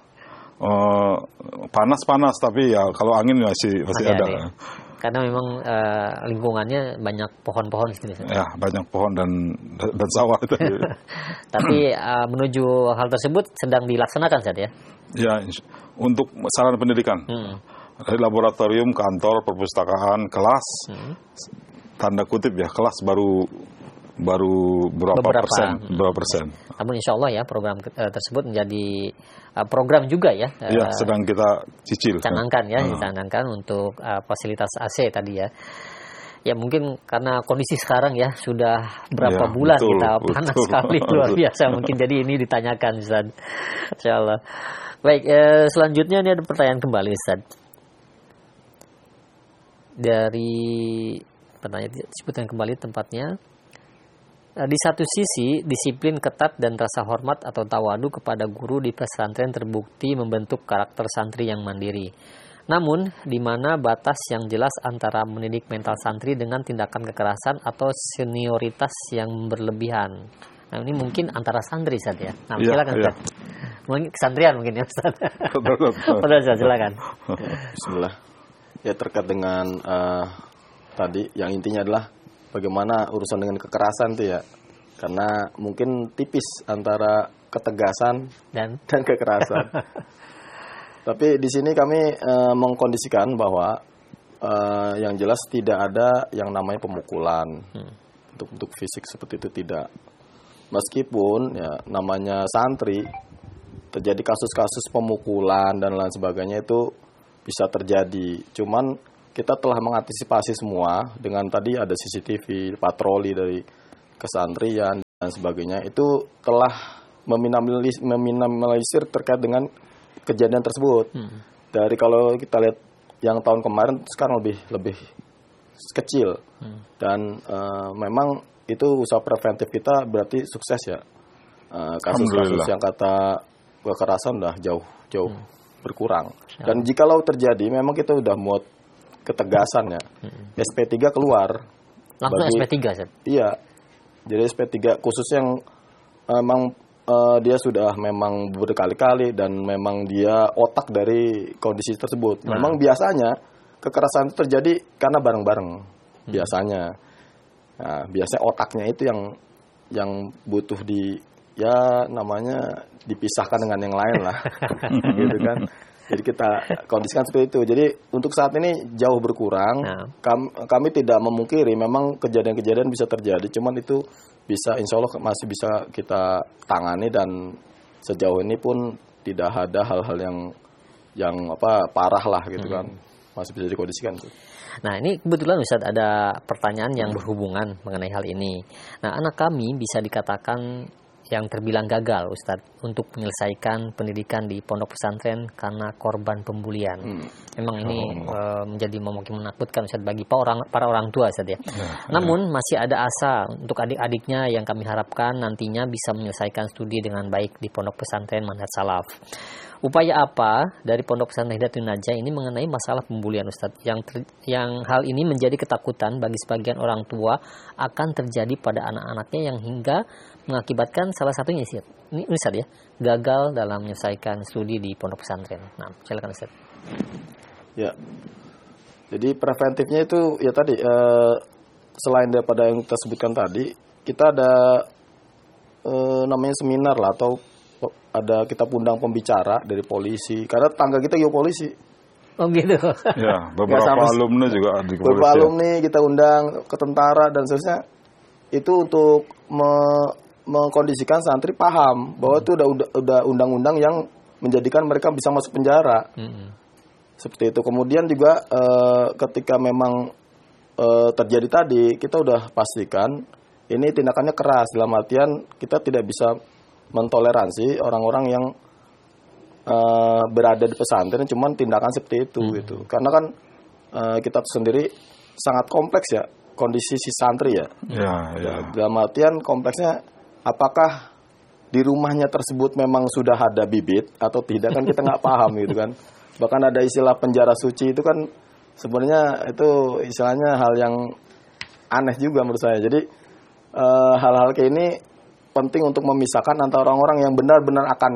panas-panas, tapi ya kalau angin masih ada. Karena memang lingkungannya banyak pohon-pohon di sini. Ya, banyak pohon dan sawah. Tapi menuju hal tersebut sedang dilaksanakan saat ya? Ya, untuk sarana pendidikan. Dari laboratorium, kantor, perpustakaan, kelas, tanda kutip ya, kelas baru berapa persen. Namun insya Allah ya program tersebut menjadi program juga ya. Iya, sedang kita cicil. Canangkan ya, dicanangkan untuk fasilitas AC tadi ya. Ya mungkin karena kondisi sekarang ya sudah berapa bulan kita panas sekali luar biasa, mungkin jadi ini ditanyakan Ustaz. Insyaallah. Baik, selanjutnya ini ada pertanyaan kembali Ustaz. Dari pertanyaan disebutkan kembali tempatnya. Di satu sisi, disiplin ketat dan rasa hormat atau tawadu kepada guru di pesantren terbukti membentuk karakter santri yang mandiri. Namun, di mana batas yang jelas antara mendidik mental santri dengan tindakan kekerasan atau senioritas yang berlebihan? Nah, ini mungkin antara santri saja. Nah, silakan Ustaz. Mungkin kesantrian mungkin ya Ustaz. Ustaz, silakan. Bismillah. Ya terkait dengan tadi yang intinya adalah bagaimana urusan dengan kekerasan tuh ya. Karena mungkin tipis antara ketegasan dan kekerasan. Tapi di sini kami mengkondisikan bahwa yang jelas tidak ada yang namanya pemukulan. Untuk fisik seperti itu tidak. Meskipun ya namanya santri, terjadi kasus-kasus pemukulan dan lain sebagainya itu bisa terjadi. Cuman kita telah mengantisipasi semua dengan tadi ada CCTV, patroli dari kesantrian dan sebagainya. Itu telah meminimalisir terkait dengan kejadian tersebut. Dari kalau kita lihat yang tahun kemarin sekarang lebih kecil. Dan memang itu usaha preventif kita berarti sukses ya. Kasus-kasus yang kata kekerasan udah jauh berkurang. Dan jikalau terjadi memang kita udah muat ketegasan ya. SP3 keluar. Langsung SP3 Ustaz? Iya. Jadi SP3 khusus yang memang dia sudah memang berkali-kali dan memang dia otak dari kondisi tersebut. Memang biasanya kekerasan itu terjadi karena bareng-bareng. Biasanya. Nah, biasanya otaknya itu yang butuh namanya dipisahkan dengan yang lain lah. Gitu kan. Jadi kita kondisikan seperti itu. Jadi untuk saat ini jauh berkurang. Kami tidak memungkiri memang kejadian-kejadian bisa terjadi. Cuman itu bisa insya Allah masih bisa kita tangani dan sejauh ini pun tidak ada hal-hal yang parah lah gitu kan. Masih bisa dikondisikan tuh. Nah ini kebetulan Ustaz ada pertanyaan yang berhubungan mengenai hal ini. Nah anak kami bisa dikatakan yang terbilang gagal Ustaz untuk menyelesaikan pendidikan di pondok pesantren karena korban pembulian. Memang ini menjadi mungkin menakutkan Ustaz bagi para orang tua Ustaz ya. Namun masih ada asa untuk adik-adiknya yang kami harapkan nantinya bisa menyelesaikan studi dengan baik di pondok pesantren Manhaj Salaf. Upaya apa dari pondok pesantren Hidayatul Najah ini mengenai masalah pembulian Ustaz yang hal ini menjadi ketakutan bagi sebagian orang tua akan terjadi pada anak-anaknya yang hingga mengakibatkan salah satunya ini Ustaz ya, gagal dalam menyelesaikan studi di pondok pesantren. Nah, silakan Ustaz. Ya. Jadi preventifnya itu ya tadi selain daripada yang kita sebutkan tadi, kita ada namanya seminar lah atau ada kita undang pembicara dari polisi karena tangga kita juga polisi. Oh gitu. Ya, beberapa alumni juga di kepolisian. Beberapa alumni kita undang ke tentara dan seterusnya. Itu untuk mengkondisikan santri paham bahwa itu udah undang-undang yang menjadikan mereka bisa masuk penjara. Seperti itu. Kemudian juga ketika memang terjadi tadi, kita udah pastikan ini tindakannya keras dalam artian kita tidak bisa mentoleransi orang-orang yang berada di pesantren cuman tindakan seperti itu gitu. Karena kan kita sendiri sangat kompleks ya kondisi si santri ya. Dalam artian kompleksnya apakah di rumahnya tersebut memang sudah ada bibit atau tidak kan kita nggak paham gitu kan. Bahkan ada istilah penjara suci itu kan sebenarnya itu istilahnya hal yang aneh juga menurut saya. Jadi hal-hal kayak ini penting untuk memisahkan antara orang-orang yang benar-benar akan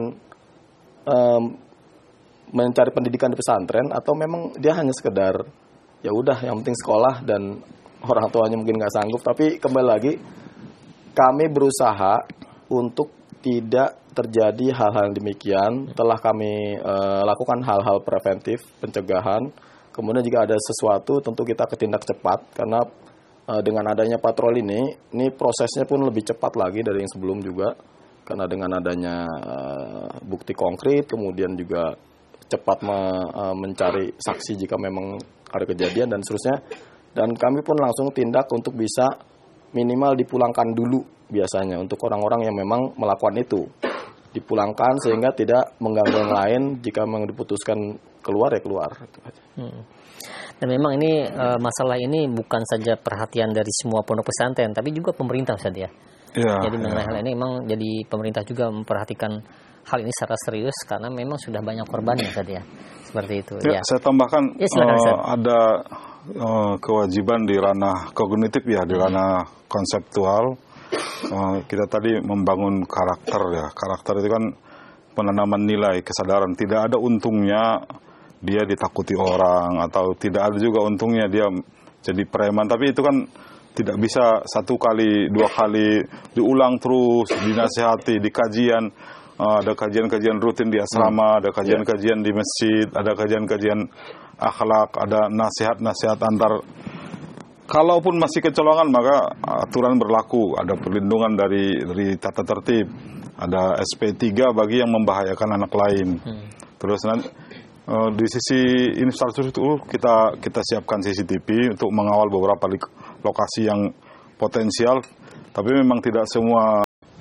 mencari pendidikan di pesantren atau memang dia hanya sekedar ya udah yang penting sekolah dan orang tuanya mungkin nggak sanggup. Tapi kembali lagi kami berusaha untuk tidak terjadi hal-hal demikian. Telah kami lakukan hal-hal preventif pencegahan. Kemudian jika ada sesuatu tentu kita ketindak cepat karena dengan adanya patroli ini prosesnya pun lebih cepat lagi dari yang sebelum juga. Karena dengan adanya bukti konkret, kemudian juga cepat mencari saksi jika memang ada kejadian dan seterusnya. Dan kami pun langsung tindak untuk bisa minimal dipulangkan dulu biasanya untuk orang-orang yang memang melakukan itu. Dipulangkan sehingga tidak mengganggu yang lain, jika memang diputuskan keluar ya keluar. Dan memang ini masalah ini bukan saja perhatian dari semua pondok pesantren, tapi juga pemerintah Ustaz ya. Jadi mengenai hal ini memang jadi pemerintah juga memperhatikan hal ini secara serius karena memang sudah banyak korbannya Ustaz ya. Seperti itu. Saya tambahkan ada kewajiban di ranah kognitif ya, di ranah konseptual. Kita tadi membangun karakter ya. Karakter itu kan penanaman nilai kesadaran. Tidak ada untungnya dia ditakuti orang, atau tidak ada juga untungnya dia jadi preman. Tapi itu kan tidak bisa 1 kali 2 kali diulang terus, dinasihati, di kajian. Ada kajian-kajian rutin di asrama, ada kajian-kajian di masjid, ada kajian-kajian akhlak, ada nasihat-nasihat antar. Kalaupun masih kecolongan, maka aturan berlaku, ada perlindungan dari tata tertib, ada SP3 bagi yang membahayakan anak lain. Terus nanti di sisi infrastruktur itu kita siapkan CCTV untuk mengawal beberapa lokasi yang potensial, tapi memang tidak semua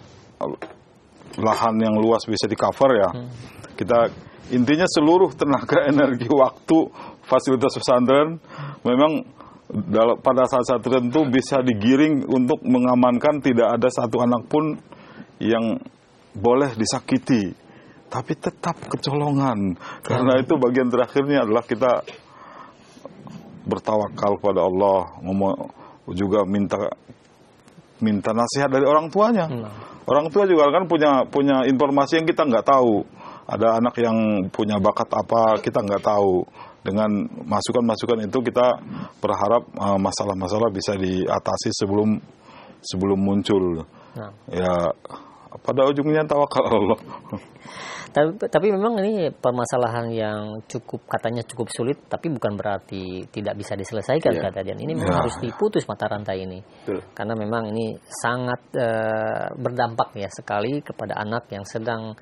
lahan yang luas bisa di cover ya. Kita intinya seluruh tenaga, energi, waktu, fasilitas pesantren memang pada saat-saat tertentu bisa digiring untuk mengamankan tidak ada satu anak pun yang boleh disakiti, tapi tetap kecolongan. Karena itu bagian terakhirnya adalah kita bertawakal kepada Allah, juga minta nasihat dari orang tuanya. Orang tua juga kan punya informasi yang kita nggak tahu. Ada anak yang punya bakat apa, kita nggak tahu. Dengan masukan-masukan itu kita berharap masalah-masalah bisa diatasi sebelum muncul. Ya, pada ujungnya tawakal Allah. Tapi memang ini permasalahan yang katanya cukup sulit, tapi bukan berarti tidak bisa diselesaikan, kata Dian. Ini memang harus diputus mata rantai ini. Karena memang ini sangat berdampak ya sekali kepada anak yang sedang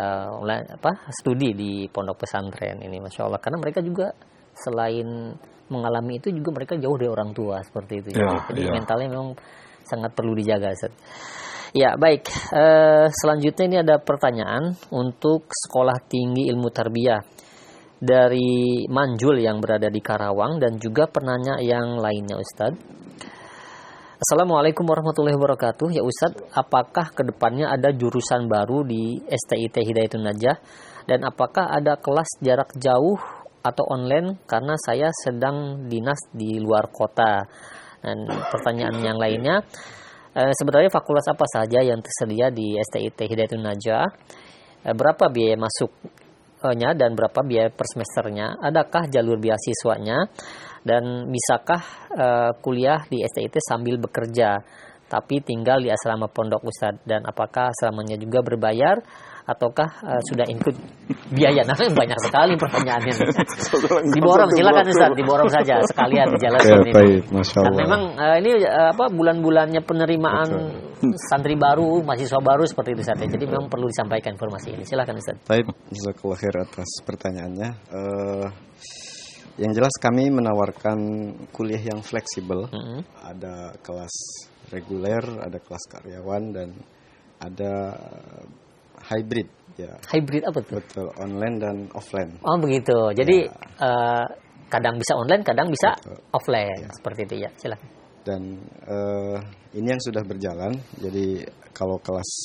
studi di pondok pesantren ini, Masya Allah. Karena mereka juga selain mengalami itu juga mereka jauh dari orang tua seperti itu. Jadi mentalnya memang sangat perlu dijaga, Ustaz. Ya, baik. Selanjutnya ini ada pertanyaan untuk Sekolah Tinggi Ilmu Tarbiyah dari Manjul yang berada di Karawang dan juga penanya yang lainnya, Ustaz. Assalamualaikum warahmatullahi wabarakatuh. Ya Ustaz, apakah kedepannya ada jurusan baru di STIT Hidayatun Najah, dan apakah ada kelas jarak jauh atau online karena saya sedang dinas di luar kota? Dan pertanyaan yang lainnya, sebenarnya fakultas apa saja yang tersedia di STIT Hidayatun Najah? Berapa biaya masuknya dan berapa biaya per semesternya? Adakah jalur beasiswanya? Dan bisakah kuliah di STIT sambil bekerja tapi tinggal di asrama pondok, Ustadz? Dan apakah asramanya juga berbayar ataukah sudah include biaya? Nah, banyak sekali pertanyaannya. Diborong, silakan Ustadz, diborong saja sekalian dijelaskan ini. Baik, Masya Allah. Dan memang ini bulan-bulannya penerimaan santri baru, mahasiswa baru seperti itu Ustadz. Jadi memang perlu disampaikan informasi ini. Silakan Ustadz. Baik, jazakallahu khair atas pertanyaannya. Yang jelas kami menawarkan kuliah yang fleksibel. Ada kelas reguler, ada kelas karyawan, dan ada hybrid. Ya. Hybrid apa tuh? Betul, online dan offline. Oh begitu. Jadi kadang bisa online, kadang bisa offline. Seperti itu ya. Silakan. Dan ini yang sudah berjalan. Jadi kalau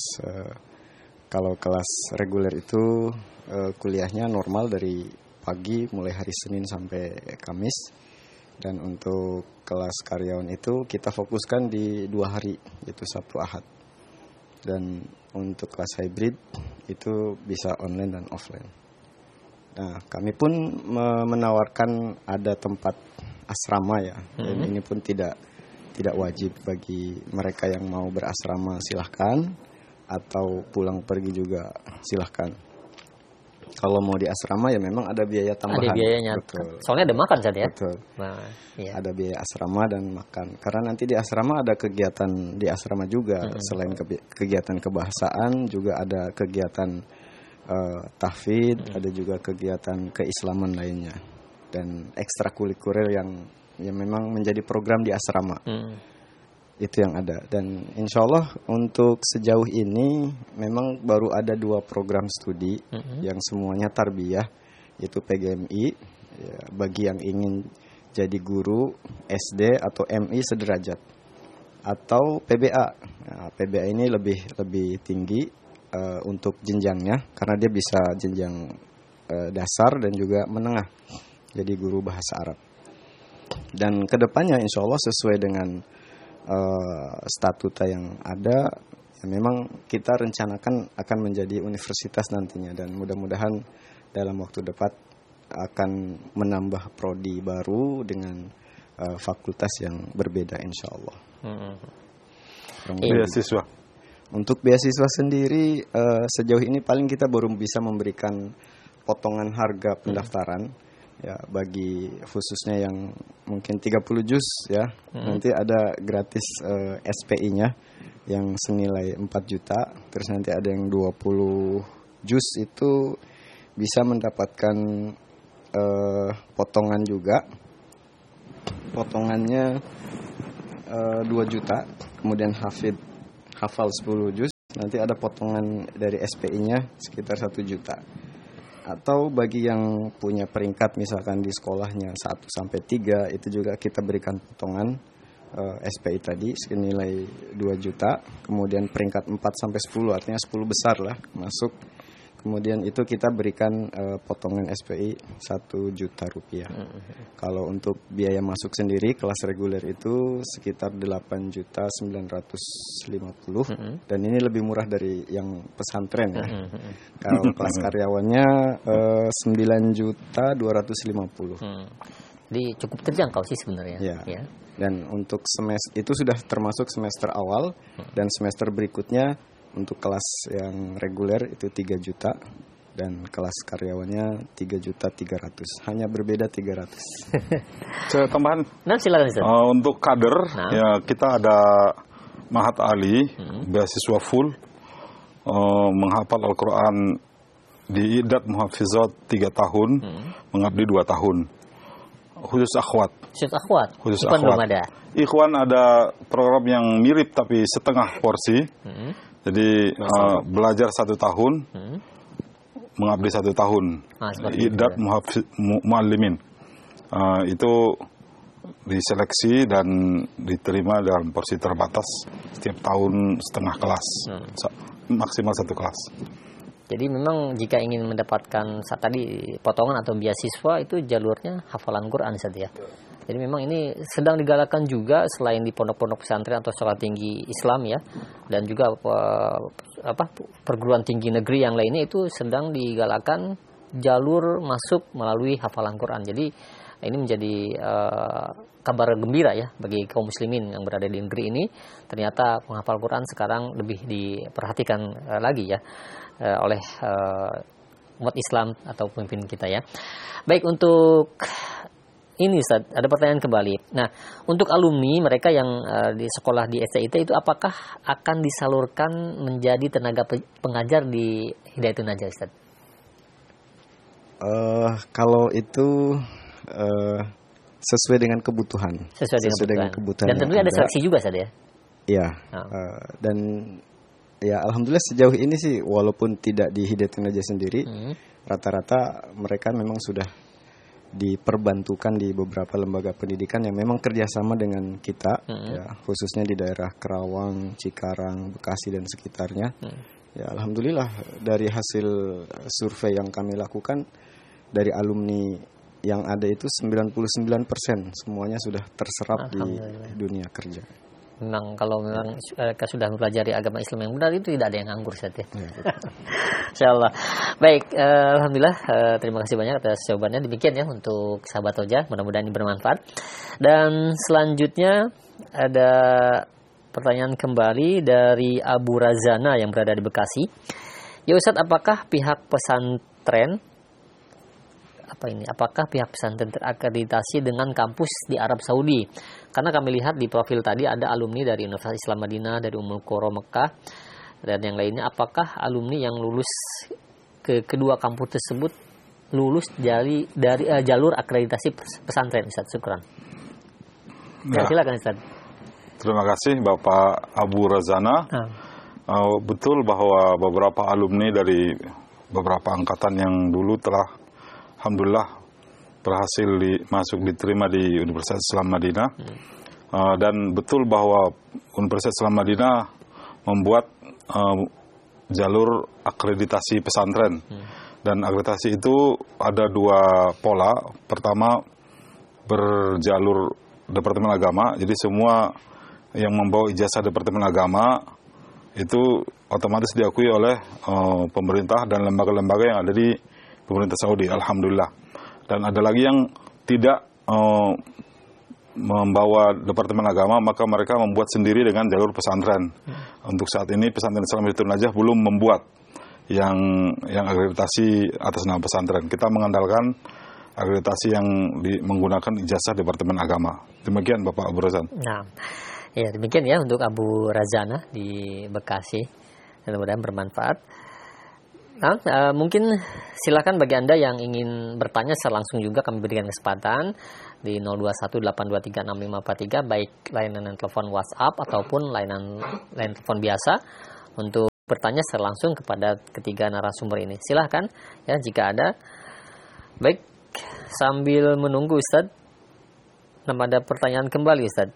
kelas reguler itu kuliahnya normal dari pagi mulai hari Senin sampai Kamis, dan untuk kelas karyawan itu kita fokuskan di 2 hari, yaitu Sabtu Ahad. Dan untuk kelas hybrid itu bisa online dan offline. Nah, kami pun menawarkan ada tempat asrama ya, dan ini pun tidak wajib bagi mereka yang mau berasrama, silahkan, atau pulang pergi juga silahkan. Kalau mau di asrama ya memang ada biaya tambahan. Ada biayanya. Betul. Soalnya ada makan saja ya. Betul. Nah, iya. Ada biaya asrama dan makan. Karena nanti di asrama ada kegiatan di asrama juga. Selain kegiatan kebahasaan juga ada kegiatan tahfidz, ada juga kegiatan keislaman lainnya. Dan ekstrakurikuler yang memang menjadi program di asrama. Itu yang ada. Dan insya Allah untuk sejauh ini memang baru ada 2 program studi yang semuanya tarbiyah, yaitu PGMI ya, bagi yang ingin jadi guru SD atau MI sederajat, atau PBA. Nah, PBA ini lebih tinggi untuk jenjangnya karena dia bisa jenjang dasar dan juga menengah, jadi guru bahasa Arab. Dan kedepannya insya Allah sesuai dengan statuta yang ada, Memang kita rencanakan akan menjadi universitas nantinya, dan mudah-mudahan dalam waktu dekat akan menambah prodi baru dengan fakultas yang berbeda insya Allah. Beasiswa. Untuk beasiswa sendiri sejauh ini paling kita baru bisa memberikan potongan harga pendaftaran ya, bagi khususnya yang mungkin 30 juz ya. Nanti ada gratis SPI-nya yang senilai 4 juta. Terus nanti ada yang 20 juz itu bisa mendapatkan potongan juga. Potongannya 2 juta. Kemudian hafal 10 juz, nanti ada potongan dari SPI-nya sekitar 1 juta. Atau bagi yang punya peringkat misalkan di sekolahnya 1 sampai 3, itu juga kita berikan potongan SPI tadi senilai 2 juta. Kemudian peringkat 4 sampai 10, artinya 10 besar lah masuk. Kemudian itu kita berikan potongan SPI 1 juta rupiah. Kalau untuk biaya masuk sendiri kelas reguler itu sekitar 8 juta 950. Dan ini lebih murah dari yang pesantren ya. Kalau kelas karyawannya 9 juta 250. Jadi cukup terjangkau sih sebenarnya. Ya. Dan untuk semester itu sudah termasuk semester awal, dan semester berikutnya untuk kelas yang reguler itu 3 juta, dan kelas karyawannya 3 juta 300. Hanya berbeda 300. Saya tambahan. Nah, silakan Ustaz. Untuk kader ya kita ada Mahat Ali, beasiswa full, menghafal Al-Quran di Idat Muhafizat 3 tahun, mengabdi 2 tahun. Khusus akhwat. Khusus Ikhwan akhwat. belum ada. Ikhwan ada program yang mirip tapi setengah porsi. Jadi belajar 1 tahun, mengabdi 1 tahun. Idat Muallimin. Itu diseleksi dan diterima dalam porsi terbatas setiap tahun setengah kelas, maksimal 1 kelas. Jadi memang jika ingin mendapatkan saat tadi potongan atau beasiswa itu jalurnya hafalan Quran saja ya. Jadi memang ini sedang digalakkan juga selain di pondok-pondok pesantren atau sekolah tinggi Islam ya, dan juga perguruan tinggi negeri yang lainnya itu sedang digalakkan jalur masuk melalui hafalan Quran. Jadi ini menjadi kabar gembira ya bagi kaum muslimin yang berada di negeri ini. Ternyata penghafal Quran sekarang lebih diperhatikan lagi ya oleh umat Islam atau pemimpin kita ya. Baik, untuk ini Ustaz, ada pertanyaan kembali. Nah, untuk alumni mereka yang di sekolah di STIT itu apakah akan disalurkan menjadi tenaga pengajar di Hidayatun Najah Ustaz? Kalau itu sesuai dengan kebutuhan. Sesuai dengan kebutuhan. Dan tentunya ada seleksi juga Ustaz ya? Iya. Dan ya alhamdulillah sejauh ini sih walaupun tidak di Hidayatun Najah sendiri, rata-rata mereka memang sudah diperbantukan di beberapa lembaga pendidikan yang memang kerjasama dengan kita, ya, khususnya di daerah Kerawang, Cikarang, Bekasi dan sekitarnya. Ya alhamdulillah dari hasil survei yang kami lakukan, dari alumni yang ada itu 99% semuanya sudah terserap di dunia kerja. Memang kalau memang mereka sudah mempelajari agama Islam yang benar itu tidak ada yang nganggur saja. Insyaallah. Baik, alhamdulillah terima kasih banyak atas jawabannya. Demikian ya untuk sahabat Roja, mudah-mudahan ini bermanfaat. Dan selanjutnya ada pertanyaan kembali dari Abu Razana yang berada di Bekasi. Ya Ustaz, apakah pihak pesantren terakreditasi dengan kampus di Arab Saudi? Karena kami lihat di profil tadi ada alumni dari Universitas Islam Madinah, dari Ummul Qura Mekah, dan yang lainnya. Apakah alumni yang lulus ke kedua kampus tersebut lulus dari jalur akreditasi pesantren Ustaz? Syukran. Ya, silakan Ustaz. Terima kasih Bapak Abu Razana. Betul bahwa beberapa alumni dari beberapa angkatan yang dulu telah alhamdulillah berhasil masuk diterima di Universitas Islam Madinah. Dan betul bahwa Universitas Islam Madinah membuat jalur akreditasi pesantren. Dan akreditasi itu ada 2 pola. Pertama berjalur Departemen Agama. Jadi semua yang membawa ijazah Departemen Agama itu otomatis diakui oleh pemerintah dan lembaga-lembaga yang ada di pemerintah Saudi, alhamdulillah. Dan ada lagi yang tidak membawa Departemen Agama, maka mereka membuat sendiri dengan jalur pesantren. Untuk saat ini pesantren Islam Hidayatul Najah belum membuat yang akreditasi atas nama pesantren. Kita mengandalkan akreditasi yang menggunakan ijazah Departemen Agama. Demikian Bapak Abu Razan. Nah, ya demikian ya untuk Abu Razana di Bekasi. Mudah-mudahan bermanfaat. Nah, mungkin silakan bagi Anda yang ingin bertanya secara langsung juga kami berikan kesempatan di 0218236543 baik layanan telepon WhatsApp ataupun layanan telepon biasa untuk bertanya secara langsung kepada ketiga narasumber ini. Silahkan ya jika ada. Baik, sambil menunggu Ustadz, ada pertanyaan kembali Ustadz.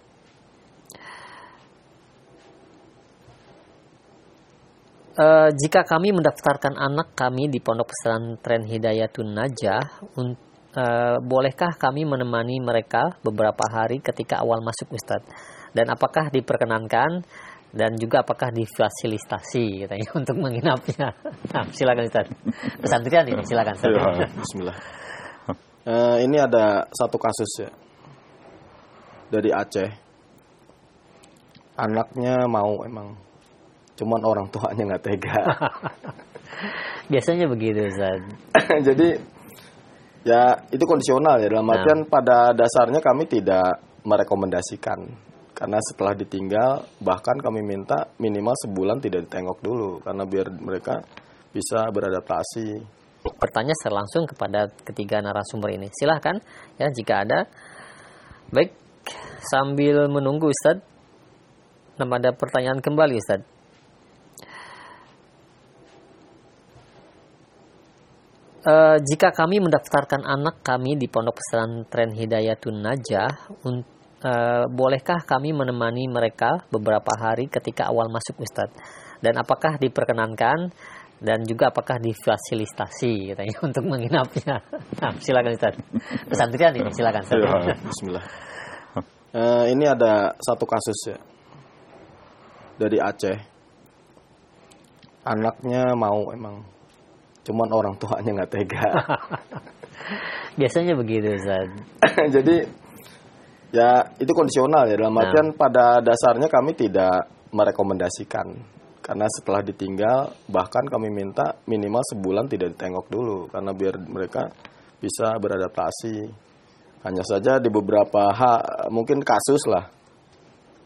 Jika kami mendaftarkan anak kami di Pondok Pesantren Hidayatun Najah, bolehkah kami menemani mereka beberapa hari ketika awal masuk Ustadz? Dan apakah diperkenankan dan juga apakah difasilitasi katanya untuk menginapnya? Nah, silakan Ustadz. Pesantren ini silakan. Bismillah. Ini ada satu kasus ya dari Aceh. Anaknya mau emang. Cuman orang tuanya nggak tega. Biasanya begitu, Ustaz. Jadi ya itu kondisional ya, dalam artian pada dasarnya kami tidak merekomendasikan. Karena setelah ditinggal bahkan kami minta minimal sebulan tidak ditengok dulu karena biar mereka bisa beradaptasi. Bertanya secara langsung kepada ketiga narasumber ini. Silahkan ya jika ada. Baik, sambil menunggu Ustaz, ada pertanyaan kembali Ustaz. Jika kami mendaftarkan anak kami di Pondok Pesantren Hidayatun Najah, bolehkah kami menemani mereka beberapa hari ketika awal masuk Ustadz? Dan apakah diperkenankan dan juga apakah difasilitasi katanya untuk menginapnya? Nah, silakan Ustadz. Pesantren ini silakan. Bismillah. Ini ada satu kasus ya dari Aceh. Anaknya mau emang. Cuman orang tuanya nggak tega. Biasanya begitu, Ustaz. Jadi ya itu kondisional ya, dalam artian pada dasarnya kami tidak merekomendasikan. Karena setelah ditinggal bahkan kami minta minimal sebulan tidak ditengok dulu karena biar mereka bisa beradaptasi. Hanya saja di beberapa mungkin kasus lah